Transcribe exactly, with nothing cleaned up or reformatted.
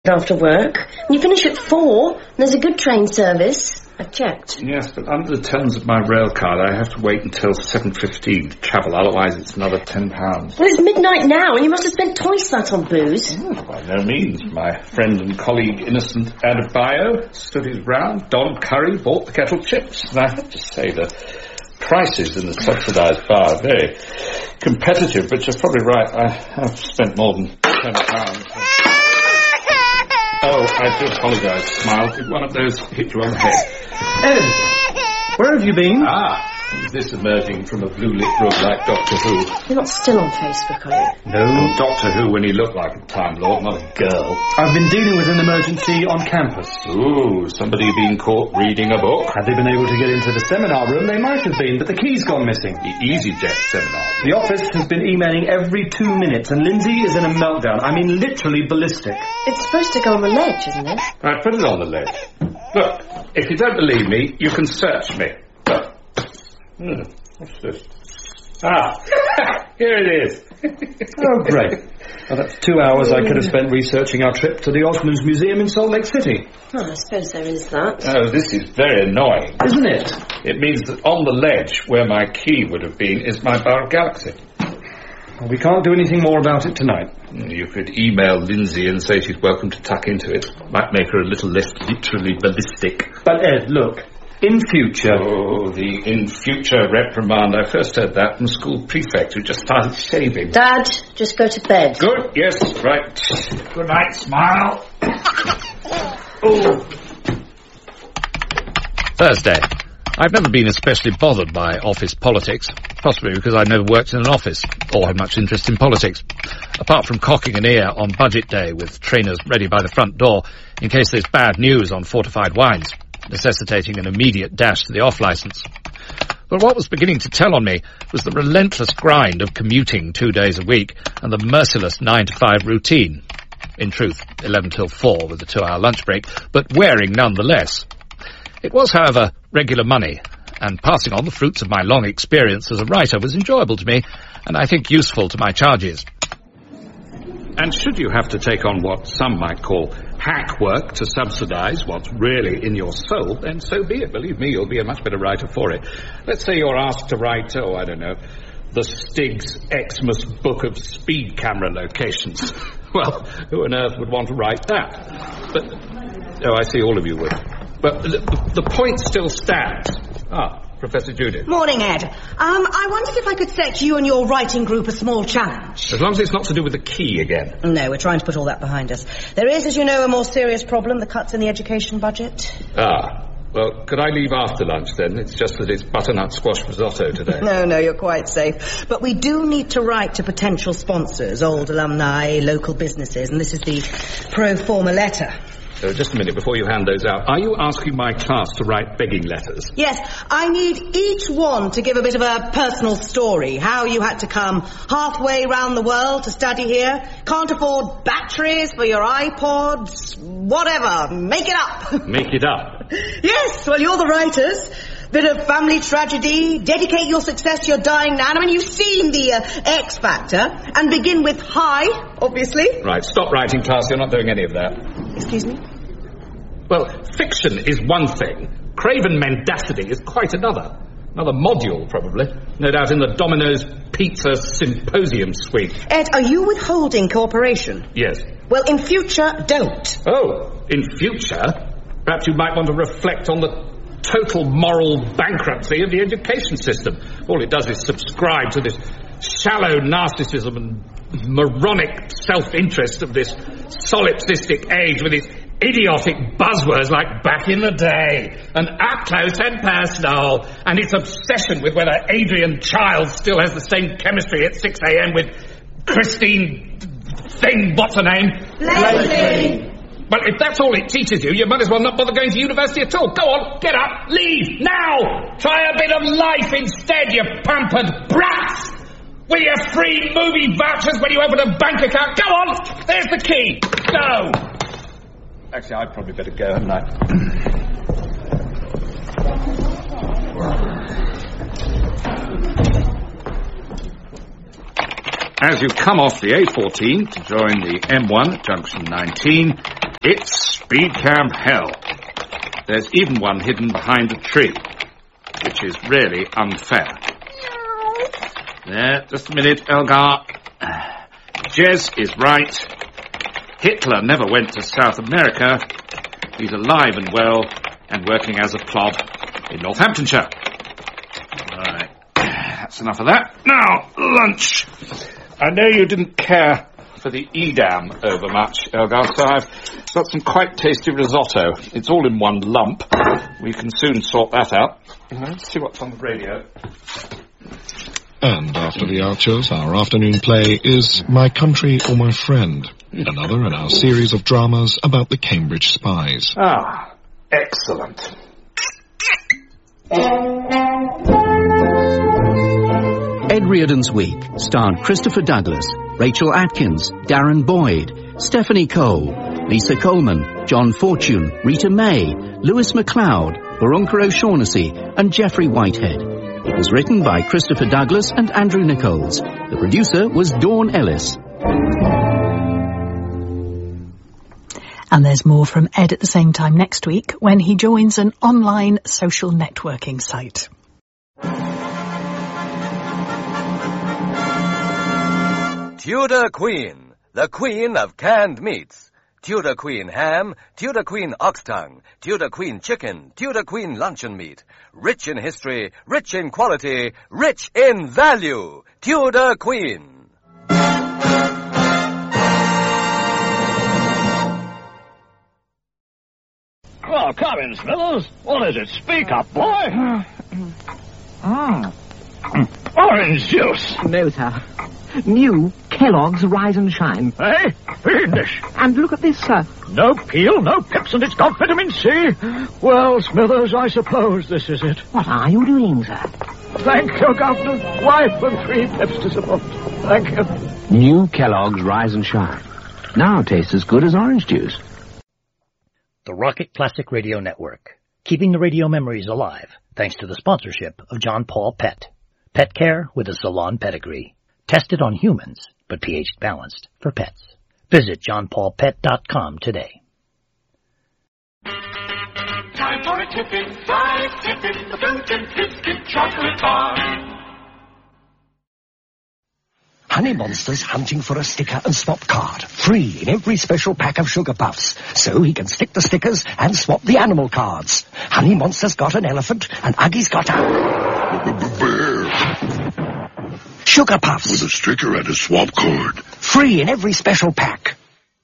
after work. And you finish at four, and there's a good train service. I've checked. Yes, but under the terms of my rail card, I have to wait until seven fifteen to travel, otherwise it's another ten pounds. Well, it's midnight now, and you must have spent twice that on booze. Oh, by no means. My friend and colleague Innocent Adebayo stood his ground. Don Curry bought the kettle chips. And I have to say the prices in the subsidised bar are very competitive, but you're probably right. I have spent more than ten pounds. Oh, I do apologise, Smile. Did one of those hit you on the head? Ed, where have you been? Ah, is this emerging from a blue-lit room like Doctor Who? You're not still on Facebook, are you? No, Doctor Who when he looked like a Time Lord, not a girl. I've been dealing with an emergency on campus. Ooh, somebody been caught reading a book? Had they been able to get into the seminar room, they might have been, but the key's gone missing. The EasyJet seminar. The office has been emailing every two minutes, and Lindsay is in a meltdown. I mean, literally ballistic. It's supposed to go on the ledge, isn't it? Right, put it on the ledge. Look, if you don't believe me, you can search me. Look. Hmm, what's this? Ah, here it is. Oh, great. Well, that's two hours I could have spent researching our trip to the Osmonds Museum in Salt Lake City. Oh, I suppose there is that. Oh, this is very annoying. Isn't it? It means that on the ledge, where my key would have been, is my bar of Galaxy. Well, we can't do anything more about it tonight. You could email Lindsay and say she's welcome to tuck into it. Might make her a little less literally ballistic. But, Ed, look, in future... Oh, the in future reprimand. I first heard that from school prefect who just started shaving. Dad, just go to bed. Good, yes, right. Good night, Smile. Oh. Thursday. I've never been especially bothered by office politics, possibly because I've never worked in an office or had much interest in politics, apart from cocking an ear on budget day with trainers ready by the front door in case there's bad news on fortified wines, necessitating an immediate dash to the off-licence. But what was beginning to tell on me was the relentless grind of commuting two days a week and the merciless nine to five routine. In truth, eleven till four with a two-hour lunch break, but wearing nonetheless. It was, however, regular money, and passing on the fruits of my long experience as a writer was enjoyable to me, and I think useful to my charges. And should you have to take on what some might call hack work to subsidise what's really in your soul, then so be it. Believe me, you'll be a much better writer for it. Let's say you're asked to write, oh, I don't know, the Stig's Xmas book of speed camera locations. Well, who on earth would want to write that? But, oh, I see all of you would. But the, the point still stands. Ah, Professor Judith. Morning, Ed. Um, I wondered if I could set you and your writing group a small challenge. As long as it's not to do with the key again. No, we're trying to put all that behind us. There is, as you know, a more serious problem, the cuts in the education budget. Ah, well, could I leave after lunch then? It's just that it's butternut squash risotto today. No, no, you're quite safe. But we do need to write to potential sponsors, old alumni, local businesses, and this is the pro forma letter. Uh, just a minute, before you hand those out, are you asking my class to write begging letters? Yes, I need each one to give a bit of a personal story. How you had to come halfway round the world to study here. Can't afford batteries for your iPods. Whatever. Make it up. Make it up? Yes, well, you're the writers. Bit of family tragedy. Dedicate your success to your dying nan. I mean, you've seen the uh, X Factor. And begin with hi, obviously. Right, stop writing, class. You're not doing any of that. Excuse me? Well, fiction is one thing. Craven mendacity is quite another. Another module, probably. No doubt in the Domino's Pizza Symposium suite. Ed, are you withholding cooperation? Yes. Well, in future, don't. Oh, in future? Perhaps you might want to reflect on the total moral bankruptcy of the education system. All it does is subscribe to this shallow narcissism and moronic self-interest of this solipsistic age with its idiotic buzzwords like back in the day and up close and personal, and its obsession with whether Adrian Childs still has the same chemistry at six a.m. with Christine thing, what's her name? Leslie. Well, if that's all it teaches you, you might as well not bother going to university at all. Go on, get up, leave, now! Try a bit of life instead, you pampered brats! With your free movie vouchers when you open a bank account. Go on, there's the key. Go! Actually, I'd probably better go, hadn't I? As you come off the A fourteen to join the M one at junction nineteen, It's speed camp hell. There's even one hidden behind a tree, which is really unfair. There, just a minute, Elgar. Jez is right. Hitler never went to South America. He's alive and well and working as a plod in Northamptonshire. Right, that's enough of that. Now, lunch. I know you didn't care for the Edam over much, Elgar, so I've got some quite tasty risotto. It's all in one lump. We can soon sort that out. Let's see what's on the radio. And after the Archers, our afternoon play is My Country or My Friend, another in our series of dramas about the Cambridge spies. Ah, excellent. Ed Reardon's Week starred Christopher Douglas, Rachel Atkins, Darren Boyd, Stephanie Cole, Lisa Coleman, John Fortune, Rita May, Lewis MacLeod, Veronica O'Shaughnessy and Geoffrey Whitehead. It was written by Christopher Douglas and Andrew Nichols. The producer was Dawn Ellis. And there's more from Ed at the same time next week when he joins an online social networking site. Tudor Queen, the queen of canned meats. Tudor Queen ham, Tudor Queen ox tongue, Tudor Queen chicken, Tudor Queen luncheon meat. Rich in history, rich in quality, rich in value. Tudor Queen. Well, come in, Smithers. What is it? Speak up, boy. Mm. Orange juice. No, sir. New Kellogg's Rise and Shine. Eh? Fiendish. And look at this, sir. No peel, no pips, and it's got vitamin C. Well, Smithers, I suppose this is it. What are you doing, sir? Thank you, Governor. Wife and three pips to support. Thank you. New Kellogg's Rise and Shine. Now tastes as good as orange juice. The Rocket Classic Radio Network, keeping the radio memories alive thanks to the sponsorship of John Paul Pet. Pet care with a salon pedigree. Tested on humans, but pH balanced for pets. Visit john paul pet dot com today. Time for a tippin', five tippin', the Belgian biscuit chocolate bar. Honey Monster's hunting for a sticker and swap card. Free in every special pack of Sugar Puffs. So he can stick the stickers and swap the animal cards. Honey Monster's got an elephant and Uggy's got a... bear. Sugar Puffs. With a sticker and a swap card. Free in every special pack.